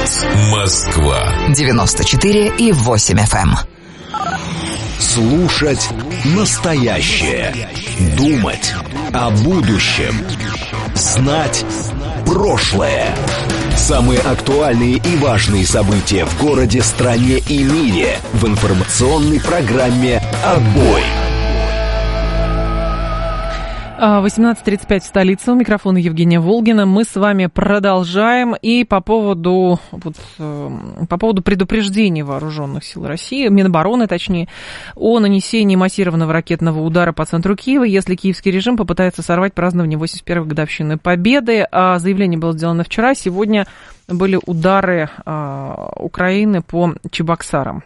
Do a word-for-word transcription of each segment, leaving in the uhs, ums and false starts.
час Москва. девяносто четыре и восемь эф эм. Слушать настоящее. Думать о будущем. Знать прошлое. Самые актуальные и важные события в городе, стране и мире в информационной программе «Отбой». восемнадцать тридцать пять в столице. У микрофона Евгения Волгина. Мы с вами продолжаем. И по поводу, вот, по поводу предупреждения вооруженных сил России, Минобороны, точнее, о нанесении массированного ракетного удара по центру Киева, если киевский режим попытается сорвать празднование восемьдесят первой годовщины Победы. А заявление было сделано вчера. Сегодня были удары а, Украины по Чебоксарам.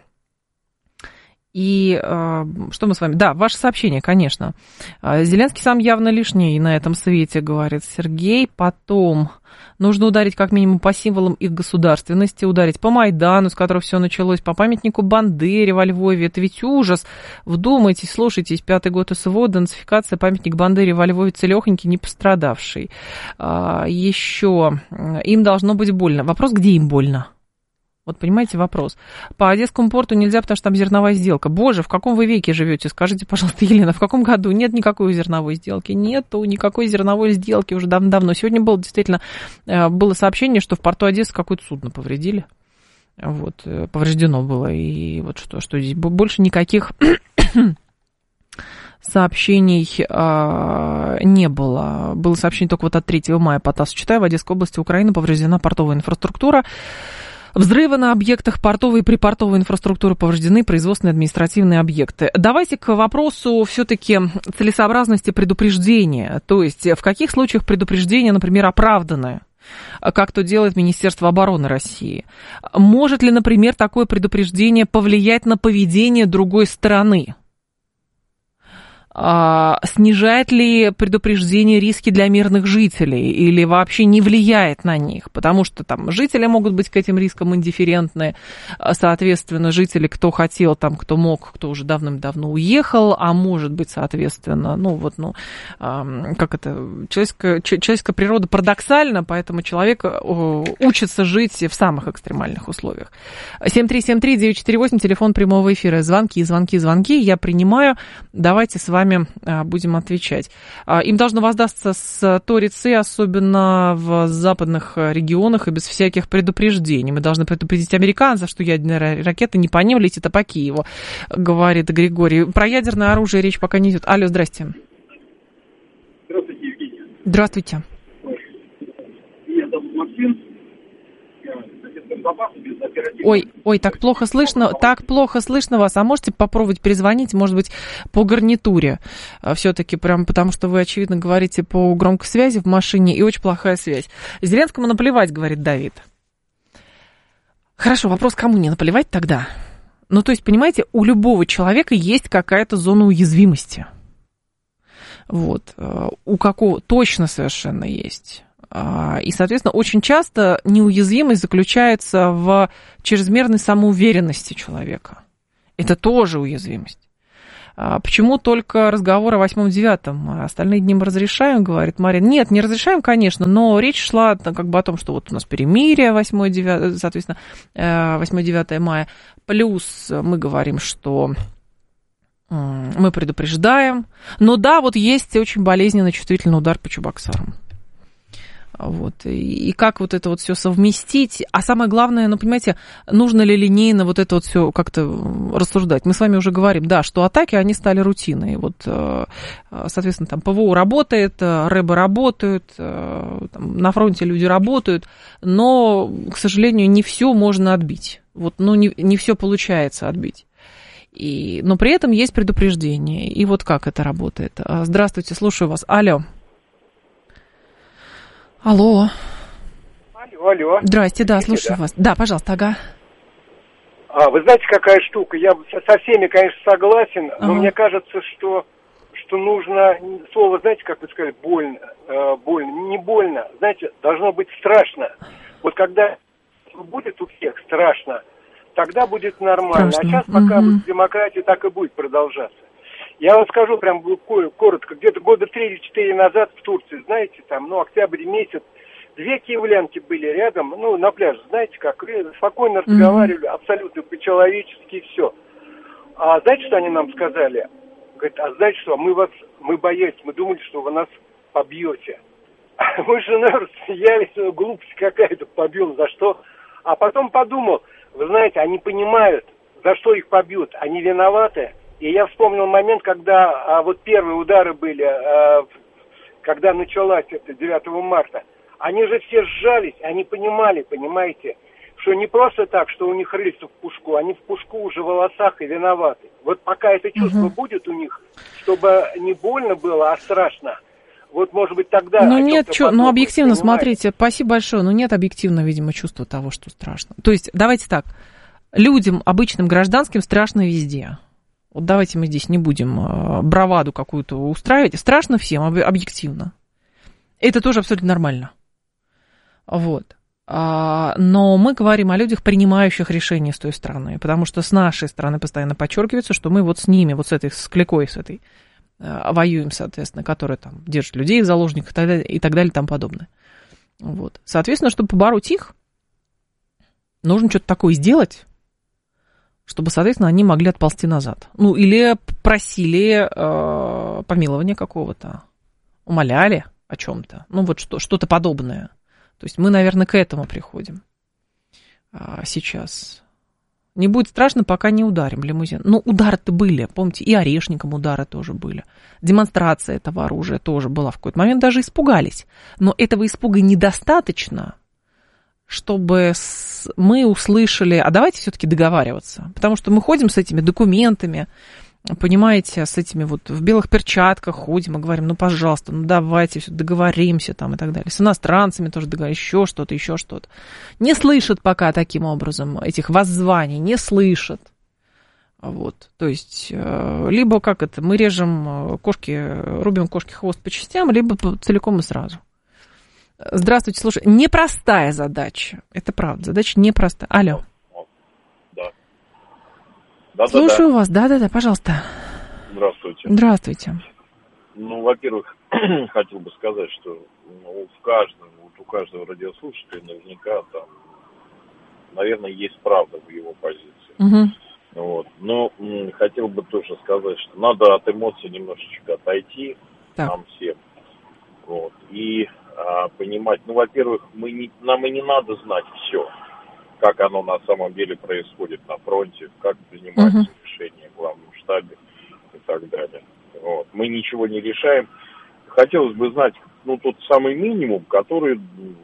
И э, что мы с вами... Да, ваше сообщение, конечно. Зеленский сам явно лишний на этом свете, говорит Сергей. Потом нужно ударить как минимум по символам их государственности, ударить по Майдану, с которого все началось, по памятнику Бандере во Львове. Это ведь ужас. Вдумайтесь, слушайтесь, пятый год СВО, денацификация, памятник Бандере во Львове целехонький, не пострадавший. А, еще им должно быть больно. Вопрос, где им больно? Вот понимаете вопрос. По Одесскому порту нельзя, потому что там зерновая сделка. Боже, в каком вы веке живете? Скажите, пожалуйста, Елена, в каком году? Нет никакой зерновой сделки. Нету никакой зерновой сделки уже давно-давно. Сегодня было действительно было сообщение, что в порту Одессы какое-то судно повредили. Вот, повреждено было. И вот что, что здесь больше никаких сообщений а, не было. Было сообщение только вот от третьего мая по ТАСС. Читаю, в Одесской области Украины повреждена портовая инфраструктура. Взрывы на объектах портовой и припортовой инфраструктуры повреждены, производственные административные объекты. Давайте к вопросу все-таки целесообразности предупреждения. То есть в каких случаях предупреждение, например, оправданное, как то делает Министерство обороны России? Может ли, например, такое предупреждение повлиять на поведение другой стороны? А, снижает ли предупреждение риски для мирных жителей или вообще не влияет на них? Потому что там жители могут быть к этим рискам индифферентны, соответственно, жители, кто хотел, там, кто мог, кто уже давным-давно уехал, а может быть, соответственно, ну вот, ну, а, как это, человеческая, человеческая природа парадоксальна, поэтому человек учится жить в самых экстремальных условиях. семь три семь три девять четыре восемь, телефон прямого эфира, звонки, звонки, звонки, я принимаю, давайте с вами будем отвечать. Им должно воздастся с торицей, особенно в западных регионах и без всяких предупреждений. Мы должны предупредить американцев, что ядерные ракеты не по ним летит, а по Киеву, говорит Григорий. Про ядерное оружие речь пока не идет. Алло, здрасте. Здравствуйте, Евгений. Здравствуйте. Меня зовут Максим. Ой, ой, так плохо слышно, так плохо слышно вас. А можете попробовать перезвонить, может быть, по гарнитуре? Все-таки прям потому, что вы, очевидно, говорите по громкой связи в машине, и очень плохая связь. Зеленскому наплевать, говорит Давид. Хорошо, вопрос, кому не наплевать тогда? Ну, то есть, понимаете, у любого человека есть какая-то зона уязвимости. Вот. У какого точно совершенно есть. И, соответственно, очень часто неуязвимость заключается в чрезмерной самоуверенности человека. Это тоже уязвимость. Почему только разговор о восьмом-девятом? Остальные дни мы разрешаем, говорит Марина. Нет, не разрешаем, конечно, но речь шла как бы о том, что вот у нас перемирие восьмое-девятое, соответственно, восьмое-девятое мая. Плюс мы говорим, что мы предупреждаем. Но да, вот есть очень болезненный чувствительный удар по Чебоксарам. Вот. И как вот это вот все совместить? А самое главное, ну, понимаете, нужно ли линейно вот это вот все как-то рассуждать? Мы с вами уже говорим, да, что атаки, они стали рутиной. Вот, соответственно, там ПВО работает, рэбы работают, там, на фронте люди работают, но, к сожалению, не все можно отбить. Вот, ну, не, не все получается отбить. И, но при этом есть предупреждение. И вот как это работает? Здравствуйте, слушаю вас. Алло. Алло. Алло, алло. Здрасте, да, слушаю да. вас. Да, пожалуйста, ага. А, вы знаете, какая штука? Я со всеми, конечно, согласен, ага. но мне кажется, что, что нужно, слово, знаете, как вы сказали, больно, э, больно, не больно, знаете, должно быть страшно. Вот когда будет у всех страшно, тогда будет нормально. Страшно. А сейчас пока угу. демократия так и будет продолжаться. Я вам скажу прям коротко, где-то года три или четыре назад в Турции, знаете, там, ну, октябрь месяц, две киевлянки были рядом, ну, на пляже, знаете как, спокойно разговаривали, mm-hmm. абсолютно по-человечески, и все. А знаете, что они нам сказали? Говорит, а знаете что, мы вас, мы боялись, мы думали, что вы нас побьете. Мы с женой рассмеялись, глупость какая-то, побил, за что. А потом подумал, вы знаете, они понимают, за что их побьют, они виноваты. И я вспомнил момент, когда а, вот первые удары были, а, когда началась это девятого марта. Они же все сжались, они понимали, понимаете, что не просто так, что у них рыльца в пушку, они в пушку уже в волосах и виноваты. Вот пока это чувство угу. будет у них, чтобы не больно было, а страшно, вот, может быть, тогда... Ну, нет, чё, ну, объективно, понимаете? Смотрите, спасибо большое, но нет объективно, видимо, чувства того, что страшно. То есть, давайте так, людям, обычным гражданским, страшно везде. Вот давайте мы здесь не будем браваду какую-то устраивать. Страшно всем, объективно. Это тоже абсолютно нормально. Вот. Но мы говорим о людях, принимающих решения с той стороны, потому что с нашей стороны постоянно подчеркивается, что мы вот с ними, вот с этой, с кликой, с этой, воюем, соответственно, которая там держит людей в заложниках и так далее, и так далее, и тому подобное. Вот. Соответственно, чтобы побороть их, нужно что-то такое сделать, чтобы, соответственно, они могли отползти назад. Ну, или просили э, помилования какого-то, умоляли о чем-то, ну, вот что, что-то подобное. То есть мы, наверное, к этому приходим а, сейчас. Не будет страшно, пока не ударим лимузин. Ну, удары-то были, помните, и Орешникам удары тоже были. Демонстрация этого оружия тоже была в какой-то момент, даже испугались. Но этого испуга недостаточно, чтобы с... мы услышали, а давайте все-таки договариваться. Потому что мы ходим с этими документами, понимаете, с этими вот в белых перчатках ходим и говорим, ну, пожалуйста, ну, давайте все договоримся там и так далее. С иностранцами тоже договоримся, еще что-то, еще что-то. Не слышат пока таким образом этих воззваний, не слышат. Вот, то есть, либо как это, мы режем кошки, рубим кошки хвост по частям, либо целиком и сразу. Здравствуйте, слушай, непростая задача, это правда, задача непростая. Алло. Да, Слушаю да, да. вас, да-да-да, пожалуйста. Здравствуйте. Здравствуйте. Ну, во-первых, хотел бы сказать, что ну, в каждом, вот у каждого радиослушателя наверняка там, наверное, есть правда в его позиции. Угу. Вот. Но м, хотел бы тоже сказать, что надо от эмоций немножечко отойти, так. нам всем. Вот. И а, понимать, ну, во-первых, мы не, нам и не надо знать все. Как оно на самом деле происходит на фронте, как принимаются uh-huh. решения в главном штабе и так далее. Вот. Мы ничего не решаем. Хотелось бы знать, ну, тот самый минимум, который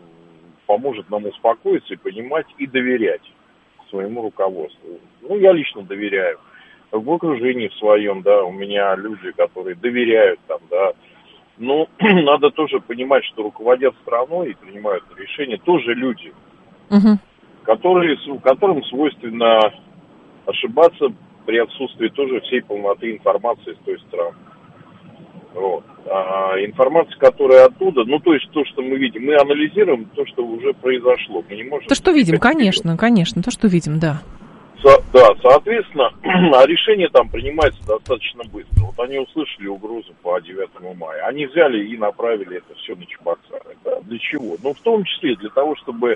поможет нам успокоиться и понимать, и доверять своему руководству. Ну, я лично доверяю. В окружении в своем, да, у меня люди, которые доверяют там, да. Но надо тоже понимать, что руководят страной и принимают решения тоже люди. Uh-huh. Которые, которым свойственно ошибаться при отсутствии тоже всей полноты информации с той стороны. Вот. А информация, которая оттуда, ну, то есть то, что мы видим, мы анализируем то, что уже произошло. Мы не можем... То, что видим, конечно, конечно, то, что видим, да. Со, да, соответственно, а решение там принимается достаточно быстро. Вот они услышали угрозу по девятому мая. Они взяли и направили это все на Чебоксары. Да? Для чего? Ну, в том числе для того, чтобы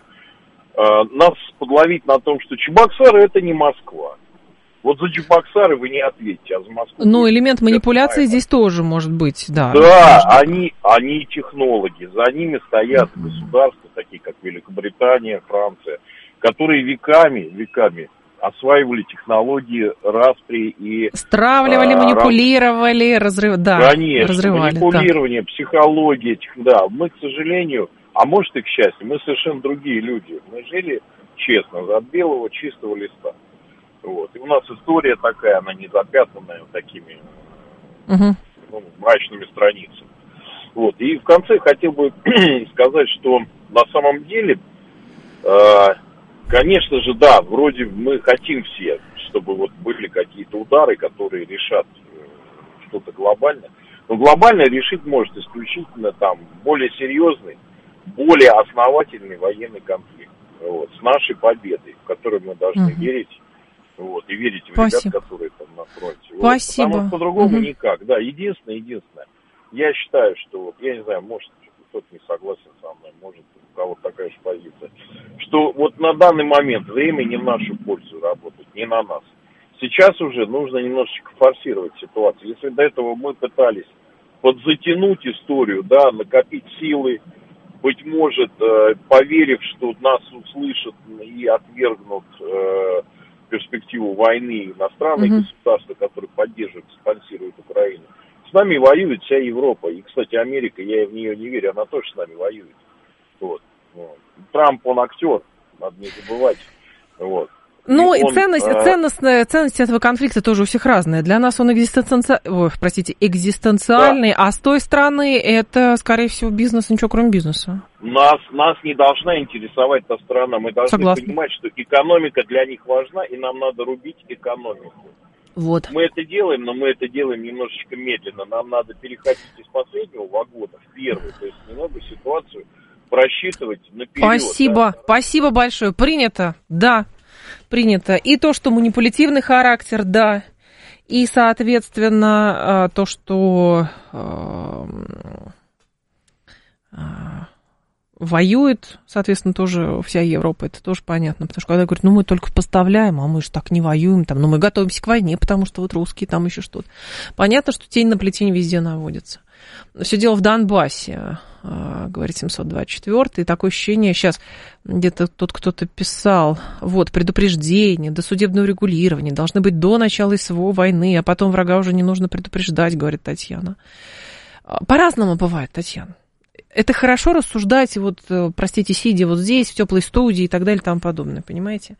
нас подловить на том, что Чебоксары это не Москва. Вот за Чебоксары вы не ответите, а за Москву... Ну, элемент манипуляции здесь тоже может быть, да. Да, они, они технологи, за ними стоят mm-hmm. государства, такие как Великобритания, Франция, которые веками, веками осваивали технологии распри и... Стравливали, а, манипулировали, разрыв... да, конечно, разрывали. Манипулирование, да. психология, да. Мы, к сожалению... А может и к счастью, мы совершенно другие люди. Мы жили честно, от белого чистого листа. Вот. И у нас история такая, она не запятнанная вот такими uh-huh. ну, мрачными страницами. Вот. И в конце хотел бы сказать, что на самом деле, э, конечно же, да, вроде мы хотим все, чтобы вот были какие-то удары, которые решат э, что-то глобальное. Но глобально решить может исключительно там более серьезный, более основательный военный конфликт. Вот, с нашей победой, в которую мы должны угу. верить. Вот, и верить в Спасибо. ребят, которые там на фронте. Спасибо. Вот, потому что по-другому угу. никак. Да, единственное, единственное. Я считаю, что, вот, я не знаю, может, кто-то не согласен со мной, может, у кого-то такая же позиция, что вот на данный момент время не в нашу пользу работает, не на нас. Сейчас уже нужно немножечко форсировать ситуацию. Если до этого мы пытались подзатянуть историю, да, накопить силы, быть может, э, поверив, что нас услышат и отвергнут э, перспективу войны иностранные mm-hmm. государства, которые поддерживают, спонсируют Украину. С нами воюет вся Европа. И, кстати, Америка, я в нее не верю, она тоже с нами воюет. Вот. Вот. Трамп, он актер, надо не забывать. Вот. Ну, и, и он, ценность, а... ценностная, ценность этого конфликта тоже у всех разная. Для нас он экзистенци... Ой, простите, экзистенциальный, да. А с той стороны это, скорее всего, бизнес, ничего кроме бизнеса. Нас, нас не должна интересовать та сторона. Мы должны Согласна. Понимать, что экономика для них важна, и нам надо рубить экономику. Вот. Мы это делаем, но мы это делаем немножечко медленно. Нам надо переходить из последнего вагона в первый. То есть немного ситуацию просчитывать наперед. Спасибо, да? Спасибо большое. Принято, да. Принято. И то, что манипулятивный характер, да. И, соответственно, то, что воюет, соответственно, тоже вся Европа, это тоже понятно. Потому что когда говорят, ну мы только поставляем, а мы же так не воюем, там, ну мы готовимся к войне, потому что вот русские там еще что-то. Понятно, что тень на плетень везде наводится. Все дело в Донбассе, говорит семьсот двадцать четвёртый, и такое ощущение, сейчас где-то тут кто-то писал, вот, предупреждение, досудебное урегулирование должны быть до начала СВО войны, а потом врага уже не нужно предупреждать, говорит Татьяна. По-разному бывает, Татьяна. Это хорошо рассуждать, вот, простите, сидя вот здесь, в теплой студии и так далее и тому подобное, понимаете?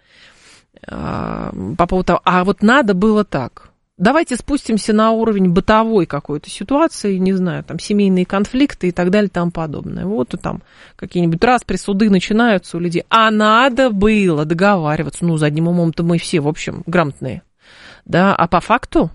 По поводу того, а вот надо было так. Давайте спустимся на уровень бытовой какой-то ситуации, не знаю, там, семейные конфликты и так далее и тому подобное. Вот и там какие-нибудь распри, суды начинаются у людей. А надо было договариваться. Ну, задним умом-то мы все, в общем, грамотные. Да, а по факту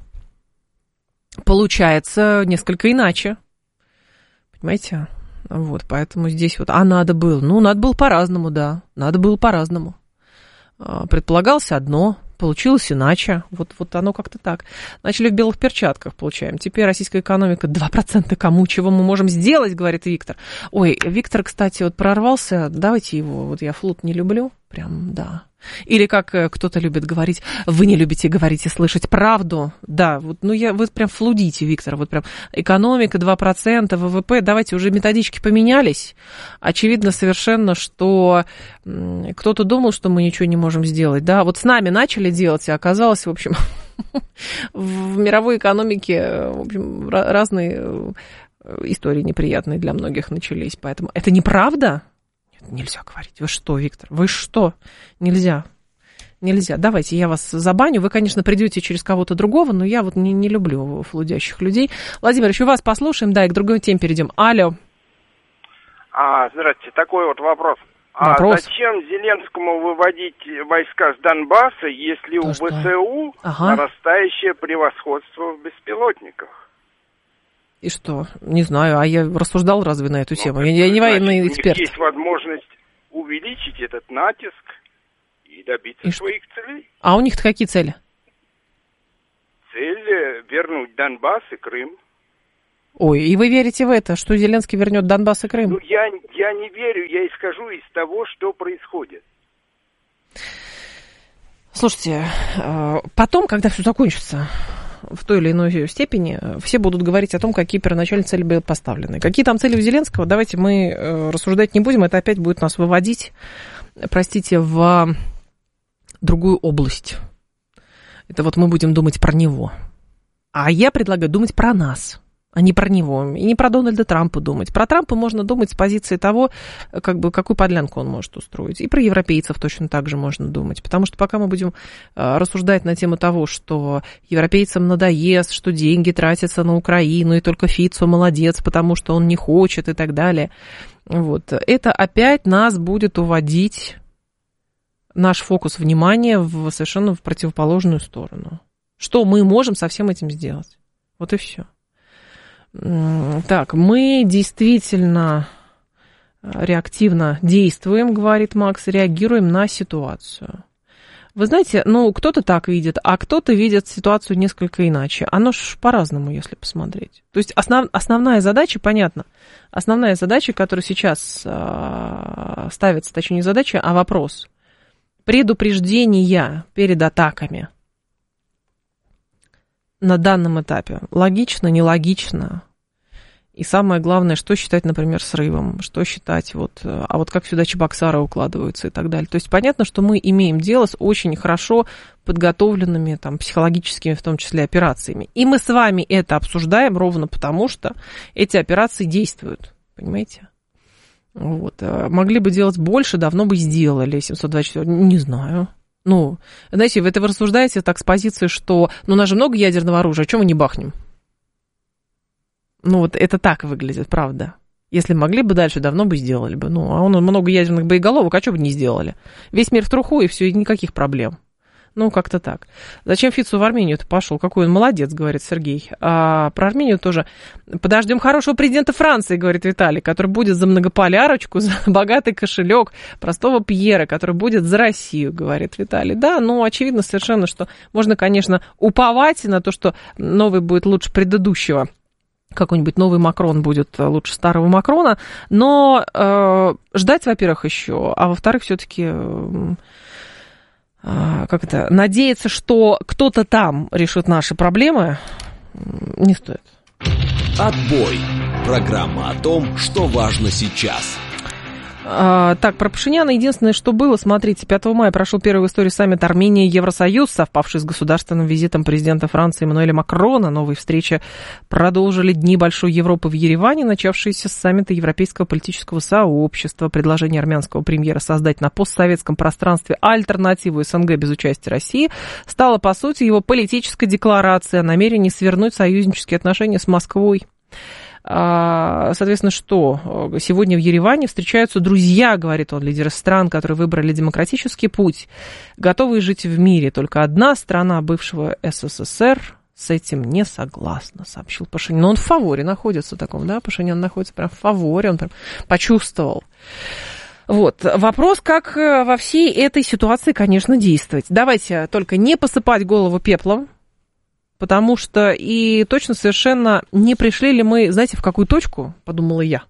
получается несколько иначе. Понимаете? Вот, поэтому здесь вот, а надо было. Ну, надо было по-разному, да, надо было по-разному. Предполагалось одно, получилось иначе. Вот, вот оно как-то так. Начали в белых перчатках, получаем. Теперь российская экономика два процента кому, чего мы можем сделать, говорит Виктор. Ой, Виктор, кстати, вот прорвался. Давайте его, вот я флот не люблю. Прям, да. Или как кто-то любит говорить, вы не любите говорить и слышать правду. Да, вот, ну я, вы прям флудите, Виктор, вот прям экономика два процента, ВВП, давайте уже методички поменялись. Очевидно совершенно, что кто-то думал, что мы ничего не можем сделать, да, вот с нами начали делать, а оказалось, в общем, в мировой экономике, в общем, разные истории неприятные для многих начались, поэтому это неправда. Нельзя говорить. Вы что, Виктор? Вы что? Нельзя. Нельзя. Давайте я вас забаню. Вы, конечно, придете через кого-то другого, но я вот не, не люблю флудящих людей. Владимир, еще вас послушаем, да, и к другой теме перейдем. Алло. А, здравствуйте. Такой вот вопрос. Вопрос. А зачем Зеленскому выводить войска с Донбасса, если То у что? ВСУ ага. нарастающее превосходство в беспилотниках? И что? Не знаю, а я рассуждал разве на эту ну, тему? Я, я не военный значит, эксперт. У них есть возможность увеличить этот натиск и добиться и своих что? целей. А у них-то какие цели? Цель вернуть Донбасс и Крым. Ой, и вы верите в это, что Зеленский вернет Донбасс и Крым? Ну, я, я не верю, я исхожу из того, что происходит. Слушайте, потом, когда все закончится, в той или иной степени, все будут говорить о том, какие первоначальные цели были поставлены. Какие там цели у Зеленского, давайте мы рассуждать не будем, это опять будет нас выводить, простите, в другую область. Это вот мы будем думать про него. А я предлагаю думать про нас, а не про него. И не про Дональда Трампа думать. Про Трампа можно думать с позиции того, как бы, какую подлянку он может устроить. И про европейцев точно так же можно думать. Потому что пока мы будем рассуждать на тему того, что европейцам надоест, что деньги тратятся на Украину, и только Фицо молодец, потому что он не хочет и так далее, вот, это опять нас будет уводить, наш фокус внимания, в совершенно в противоположную сторону. Что мы можем со всем этим сделать? Вот и все. Так, мы действительно реактивно действуем, говорит Макс, реагируем на ситуацию. Вы знаете, ну, кто-то так видит, а кто-то видит ситуацию несколько иначе. Оно ж по-разному, если посмотреть. То есть основ, основная задача, понятно, основная задача, которая сейчас э, ставится, точнее, не задача, а вопрос. Предупреждения перед атаками на данном этапе. Логично, нелогично? И самое главное, что считать, например, срывом, что считать, вот, а вот как сюда Чебоксары укладываются и так далее. То есть понятно, что мы имеем дело с очень хорошо подготовленными, там, психологическими, в том числе, операциями. И мы с вами это обсуждаем ровно потому, что эти операции действуют, понимаете? Вот. Могли бы делать больше, давно бы сделали. семьсот двадцать четыре, не знаю. Ну, знаете, вы это вы рассуждаете так с позиции, что, ну, у нас же много ядерного оружия, а чего мы не бахнем? Ну, вот это так выглядит, правда. Если могли бы дальше, давно бы сделали бы. Ну, а он много ядерных боеголовок, а что бы не сделали? Весь мир в труху, и все, и никаких проблем. Ну, как-то так. Зачем Фицу в Армению-то пошел? Какой он молодец, говорит Сергей. А про Армению тоже. Подождем хорошего президента Франции, говорит Виталий, который будет за многополярочку, за богатый кошелек простого Пьера, который будет за Россию, говорит Виталий. Да, ну, очевидно совершенно, что можно, конечно, уповать на то, что новый будет лучше предыдущего. Какой-нибудь новый Макрон будет лучше старого Макрона, но э, ждать, во-первых, еще, а во-вторых, все-таки, э, э, как это, надеяться, что кто-то там решит наши проблемы, не стоит. Отбой. Программа о том, что важно сейчас. А, так, про Пашиняна единственное, что было, смотрите, пятого мая прошел первый в истории саммит Армения-Евросоюз, совпавший с государственным визитом президента Франции Эммануэля Макрона. Новые встречи продолжили Дни Большой Европы в Ереване, начавшиеся с саммита Европейского политического сообщества. Предложение армянского премьера создать на постсоветском пространстве альтернативу СНГ без участия России стало, по сути, его политической декларацией о намерении свернуть союзнические отношения с Москвой. Соответственно, что сегодня в Ереване встречаются друзья, говорит он, лидеры стран, которые выбрали демократический путь, готовые жить в мире. Только одна страна бывшего СССР с этим не согласна, сообщил Пашинян. Но он в фаворе находится в таком, да, Пашинян находится прям в фаворе, он прям почувствовал. Вот, вопрос, как во всей этой ситуации, конечно, действовать. Давайте только не посыпать голову пеплом, потому что и точно совершенно не пришли ли мы, знаете, в какую точку, подумала я,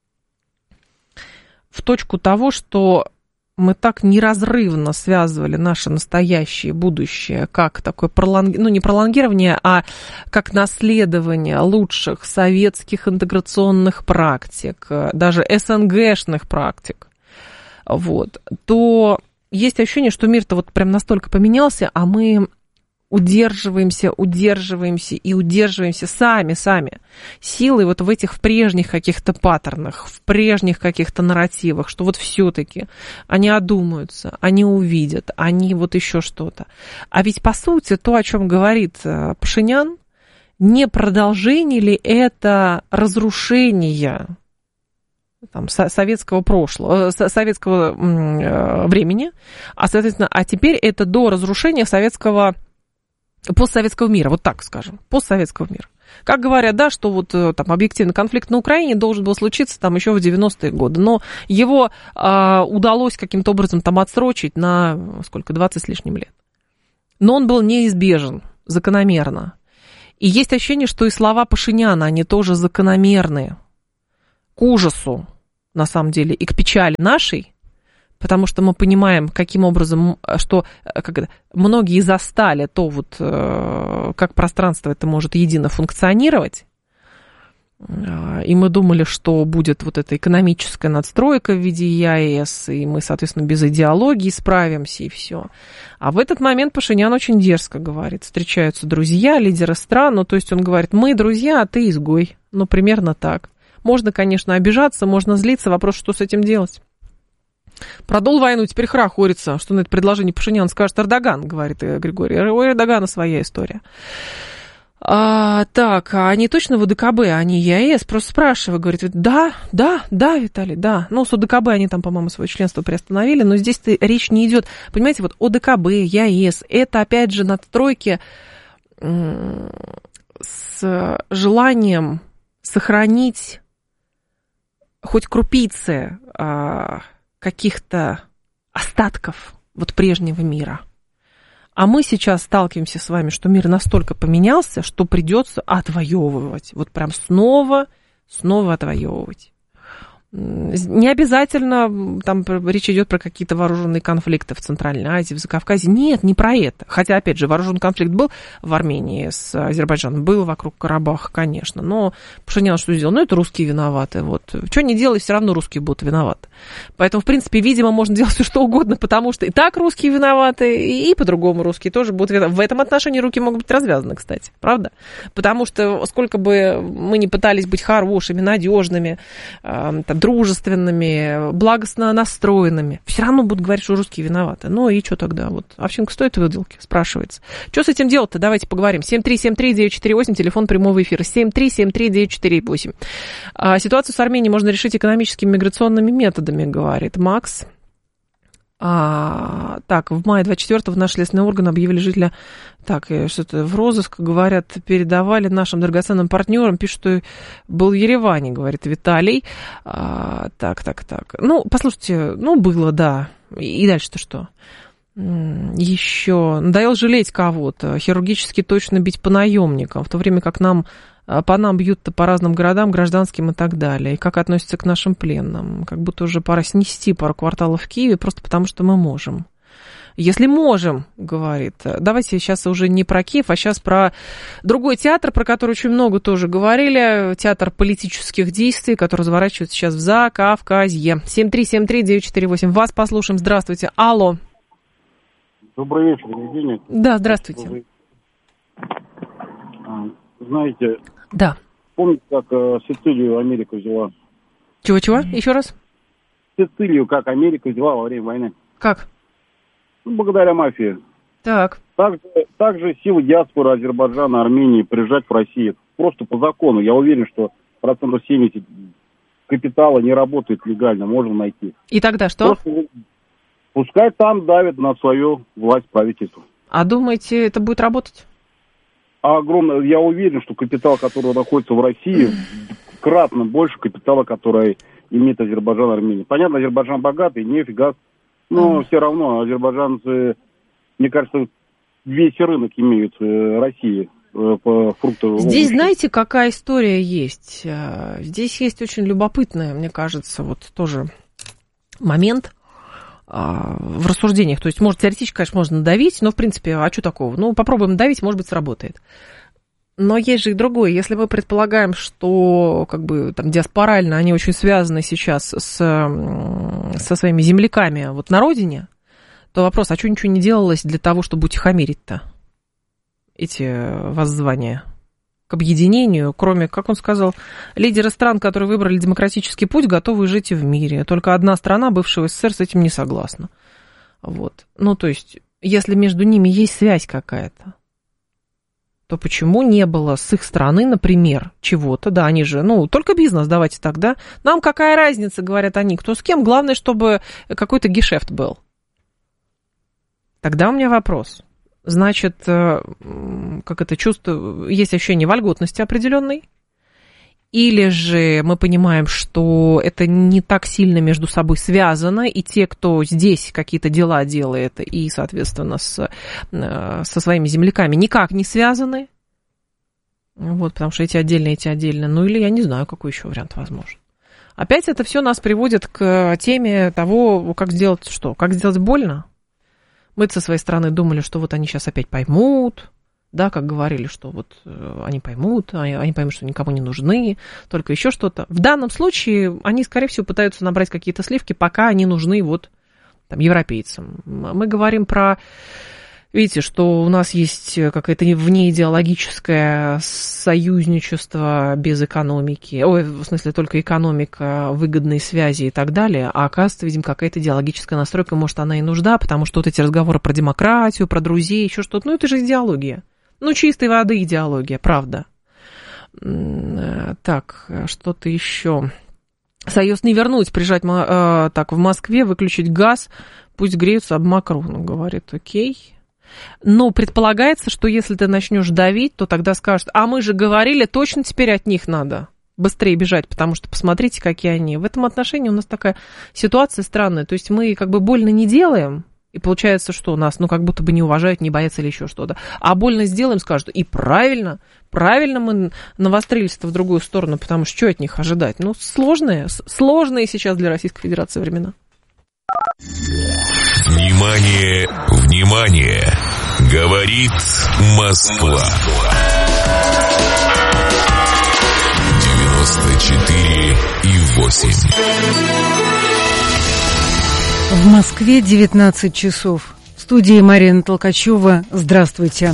в точку того, что мы так неразрывно связывали наше настоящее и будущее, как такое пролонги... ну, не пролонгирование, а как наследование лучших советских интеграционных практик, даже СНГшных практик, вот, то есть ощущение, что мир-то вот прям настолько поменялся, а мы удерживаемся, удерживаемся и удерживаемся сами, сами. Силой вот в этих в прежних каких-то паттернах, в прежних каких-то нарративах, что вот все-таки они одумаются, они увидят, они вот еще что-то. А ведь по сути то, о чем говорит Пашинян, не продолжение ли это разрушение там, советского прошлого, советского времени, а, соответственно, а теперь это до разрушения советского постсоветского мира, вот так скажем, постсоветского мира. Как говорят, да, что вот там объективный конфликт на Украине должен был случиться там еще в девяностые годы, но его э, удалось каким-то образом там отсрочить на, сколько, двадцать с лишним лет. Но он был неизбежен, закономерно. И есть ощущение, что и слова Пашиняна, они тоже закономерны к ужасу, на самом деле, и к печали нашей, потому что мы понимаем, каким образом, что как это, многие застали то, вот, как пространство это может едино функционировать, и мы думали, что будет вот эта экономическая надстройка в виде ЕАЭС, и мы, соответственно, без идеологии справимся, и все. А в этот момент Пашинян очень дерзко говорит, встречаются друзья, лидеры стран, ну, то есть он говорит, мы друзья, а ты изгой, ну, примерно так. Можно, конечно, обижаться, можно злиться, вопрос, что с этим делать. Продул войну, теперь хорохорится, что на это предложение Пашинян скажет Эрдоган, говорит Григорий. У Эрдогана своя история. А, так, а они точно в ОДКБ, они ЕАЭС? Просто спрашиваю, говорит, да, да, да, Виталий, да. Ну, с ОДКБ они там, по-моему, свое членство приостановили, но здесь-то речь не идет. Понимаете, вот ОДКБ, ЕАЭС, это, опять же, надстройки с желанием сохранить хоть крупицы а, каких-то остатков вот прежнего мира. А мы сейчас сталкиваемся с вами, что мир настолько поменялся, что придется отвоевывать. Вот прям снова, снова отвоевывать. Не обязательно, там речь идет про какие-то вооруженные конфликты в Центральной Азии, в Закавказье. Нет, не про это. Хотя, опять же, вооруженный конфликт был в Армении с Азербайджаном, был вокруг Карабаха, конечно. Но Пашинян что сделал? Ну, это русские виноваты. Вот. Что не делай, все равно русские будут виноваты. Поэтому, в принципе, видимо, можно делать все, что угодно, потому что и так русские виноваты, и, и по-другому русские тоже будут виноваты. В этом отношении руки могут быть развязаны, кстати. Правда? Потому что сколько бы мы ни пытались быть хорошими, надежными, э, там, дружественными, благостно настроенными, все равно будут говорить, что русские виноваты. Ну и что тогда? Вот овсянка стоит выделки, спрашивается. Что с этим делать-то? Давайте поговорим. семь три семь три девять четыре восемь, телефон прямого эфира. семь три семь три девять четыре восемь. А, ситуацию с Арменией можно решить экономическими миграционными методами, говорит Макс. А, так, в мае двадцать четвёртого в наш следственный орган объявили жителя, так, что-то в розыск, говорят, передавали нашим драгоценным партнерам, пишут, что был в Ереване, говорит Виталий. А, так, так, так. Ну, послушайте, ну, было, да. И, и дальше-то что? Еще надоело жалеть кого-то, хирургически точно бить по наемникам, в то время как нам по нам бьют-то по разным городам, гражданским и так далее. И как относятся к нашим пленным? Как будто уже пора снести пару кварталов в Киеве, просто потому что мы можем. Если можем, говорит, давайте сейчас уже не про Киев, а сейчас про другой театр, про который очень много тоже говорили, театр политических действий, который разворачивается сейчас в Закавказье. семь три семь три девять четыре восемь. Вас послушаем. Здравствуйте. Алло. Добрый вечер, Евгений. Да, здравствуйте. Знаете, да. Помните, как э, Сицилию Америка взяла? Чего-чего? Еще раз? Сицилию как Америка взяла во время войны. Как? Ну, благодаря мафии. Так. Также, также силы диаспоры Азербайджана, Армении приезжать в Россию. Просто по закону. Я уверен, что процентов семьдесят капитала не работает легально, можно найти. И тогда что? Просто, пускай там давят на свою власть правительство. А думаете, это будет работать? А огромное, я уверен, что капитал, который находится в России, кратно больше капитала, который имеет Азербайджан, Армения. Понятно, Азербайджан богатый, нефть, газ, но mm. все равно азербайджанцы, мне кажется, весь рынок имеют России по фруктам. Здесь, знаете, какая история есть? Здесь есть очень любопытная, мне кажется, вот тоже момент в рассуждениях. То есть, может, теоретически, конечно, можно надавить, но, в принципе, а что такого? Ну, попробуем надавить, может быть, сработает. Но есть же и другое. Если мы предполагаем, что, как бы, там, диаспорально они очень связаны сейчас с, со своими земляками вот на родине, то вопрос, а что ничего не делалось для того, чтобы утихомирить-то эти воззвания к объединению, кроме, как он сказал, лидеры стран, которые выбрали демократический путь, готовы жить и в мире. Только одна страна, бывшего СССР, с этим не согласна. Вот. Ну, то есть, если между ними есть связь какая-то, то почему не было с их стороны, например, чего-то, да, они же, ну, только бизнес, давайте так, да, нам какая разница, говорят они, кто с кем, главное, чтобы какой-то гешефт был. Тогда у меня вопрос. Значит, как это чувство, есть ощущение вольготности определенной, или же мы понимаем, что это не так сильно между собой связано, и те, кто здесь какие-то дела делает, и, соответственно, с, со своими земляками никак не связаны, вот, потому что эти отдельно, эти отдельно, ну или я не знаю, какой еще вариант возможен. Опять это все нас приводит к теме того, как сделать что, как сделать больно. Мы со своей стороны думали, что вот они сейчас опять поймут, да, как говорили, что вот они поймут, они, они поймут, что никому не нужны, только еще что-то. В данном случае они, скорее всего, пытаются набрать какие-то сливки, пока они нужны вот там европейцам. Мы говорим про, видите, что у нас есть какое-то внеидеологическое союзничество без экономики, ой, в смысле только экономика, выгодные связи и так далее, а оказывается, видим, какая-то идеологическая настройка, может, она и нужна, потому что вот эти разговоры про демократию, про друзей, еще что-то, ну, это же идеология. Ну, чистой воды идеология, правда. Так, что-то еще. Союз не вернуть, прижать э, так, в Москве, выключить газ, пусть греются об Макрону, говорит, окей. Но предполагается, что если ты начнешь давить, то тогда скажут, а мы же говорили, точно теперь от них надо быстрее бежать, потому что посмотрите, какие они. В этом отношении у нас такая ситуация странная. То есть мы как бы больно не делаем, И получается, что нас, ну, как будто бы не уважают, не боятся или еще что-то. А больно сделаем, скажут, и правильно, правильно мы навострились-то в другую сторону, потому что что от них ожидать? Ну, сложные, сложные сейчас для Российской Федерации времена. Внимание, внимание! Говорит Москва. девяносто четыре и восемь. В Москве девятнадцать часов. В студии Марина Толкачева. Здравствуйте.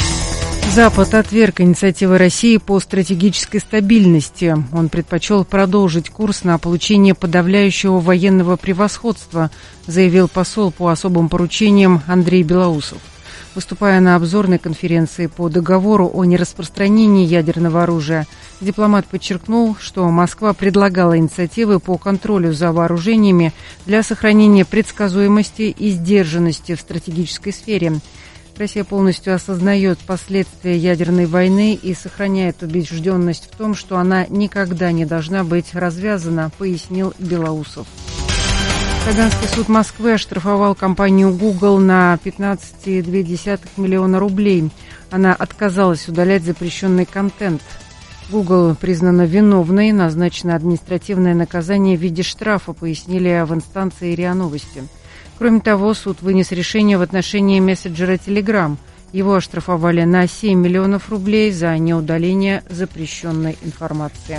Запад отверг инициативы России по стратегической стабильности. Он предпочел продолжить курс на получение подавляющего военного превосходства, заявил посол по особым поручениям Андрей Белоусов. Выступая на обзорной конференции по договору о нераспространении ядерного оружия, дипломат подчеркнул, что Москва предлагала инициативы по контролю за вооружениями для сохранения предсказуемости и сдержанности в стратегической сфере. Россия полностью осознает последствия ядерной войны и сохраняет убежденность в том, что она никогда не должна быть развязана, пояснил Белоусов. Таганский суд Москвы оштрафовал компанию Google на пятнадцать целых две десятых миллиона рублей. Она отказалась удалять запрещенный контент. Google признана виновной, назначено административное наказание в виде штрафа, пояснили в инстанции РИА Новости. Кроме того, суд вынес решение в отношении мессенджера Telegram. Его оштрафовали на семь миллионов рублей за неудаление запрещенной информации.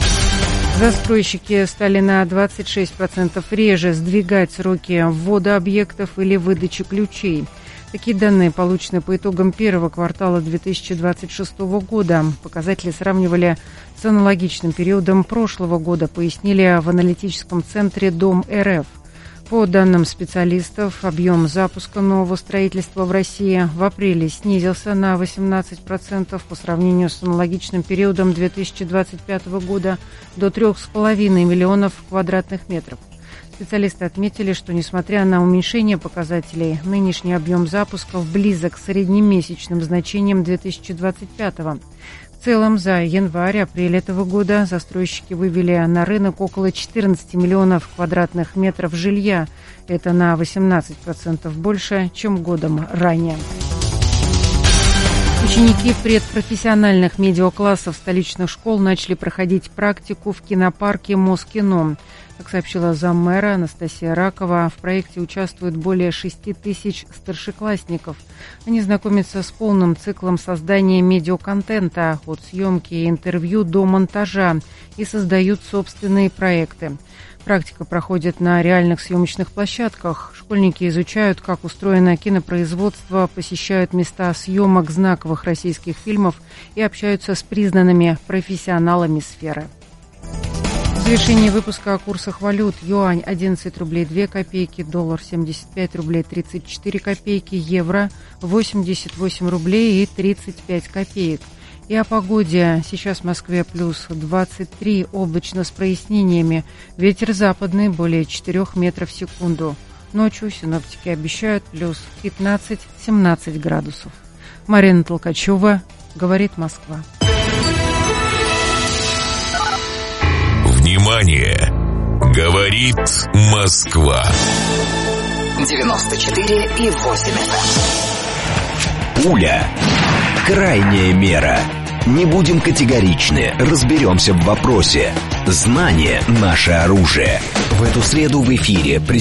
Застройщики стали на двадцать шесть процентов реже сдвигать сроки ввода объектов или выдачи ключей. Такие данные получены по итогам первого квартала две тысячи двадцать шестого года. Показатели сравнивали с аналогичным периодом прошлого года, пояснили в аналитическом центре Дом.РФ. По данным специалистов, объем запуска нового строительства в России в апреле снизился на восемнадцать процентов по сравнению с аналогичным периодом две тысячи двадцать пятого года до трех с половиной миллионов квадратных метров. Специалисты отметили, что несмотря на уменьшение показателей, нынешний объем запусков близок к среднемесячным значениям две тысячи двадцать пятого. В целом, за январь-апрель этого года застройщики вывели на рынок около четырнадцать миллионов квадратных метров жилья. Это на восемнадцать процентов больше, чем годом ранее. Ученики предпрофессиональных медиаклассов столичных школ начали проходить практику в кинопарке Москино. Как сообщила заммэра Анастасия Ракова, в проекте участвуют более шести тысяч старшеклассников. Они знакомятся с полным циклом создания медиаконтента, от съемки и интервью до монтажа, и создают собственные проекты. Практика проходит на реальных съемочных площадках. Школьники изучают, как устроено кинопроизводство, посещают места съемок знаковых российских фильмов и общаются с признанными профессионалами сферы. В завершении выпуска о курсах валют. Юань одиннадцать рублей две копейки, доллар семьдесят пять рублей тридцать четыре копейки, евро восемьдесят восемь рублей и тридцать пять копеек. И о погоде. Сейчас в Москве плюс двадцать три, облачно с прояснениями. Ветер западный более четырех метров в секунду. Ночью синоптики обещают плюс пятнадцать-семнадцать градусов. Марина Толкачева, говорит Москва. Внимание! Говорит Москва. девяносто четыре и восемь эф эм. Пуля. Крайняя мера. Не будем категоричны, разберемся в вопросе. Знание – наше оружие. В эту среду в эфире